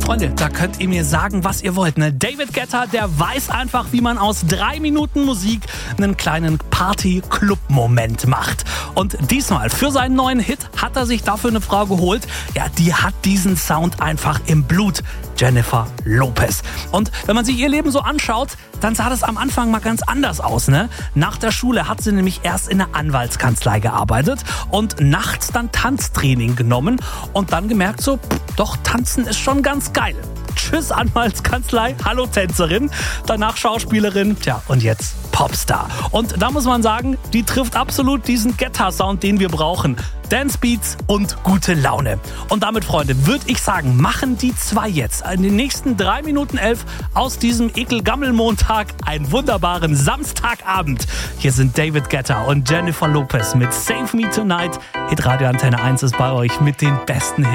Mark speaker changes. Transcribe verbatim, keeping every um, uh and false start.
Speaker 1: Freunde, da könnt ihr mir sagen, was ihr wollt. Ne? David Guetta, der weiß einfach, wie man aus drei Minuten Musik einen kleinen Party-Club-Moment macht. Und diesmal für seinen neuen Hit hat er sich dafür eine Frau geholt. Ja, die hat diesen Sound einfach im Blut. Jennifer Lopez. Und wenn man sich ihr Leben so anschaut, dann sah das am Anfang mal ganz anders aus. Ne? Nach der Schule hat sie nämlich erst in der Anwaltskanzlei gearbeitet und nachts dann Tanztraining genommen und dann gemerkt so, pff, doch, tanzen ist schon ganz geil. Tschüss Anwaltskanzlei, hallo Tänzerin, danach Schauspielerin, tja und jetzt Popstar. Und da muss man sagen, die trifft absolut diesen Guetta-Sound, den wir brauchen. Dancebeats und gute Laune. Und damit, Freunde, würde ich sagen, machen die zwei jetzt in den nächsten drei Minuten elf aus diesem Ekelgammel-Montag einen wunderbaren Samstagabend. Hier sind David Guetta und Jennifer Lopez mit Save Me Tonight. Hitradio Antenne eins ist bei euch mit den besten Hits.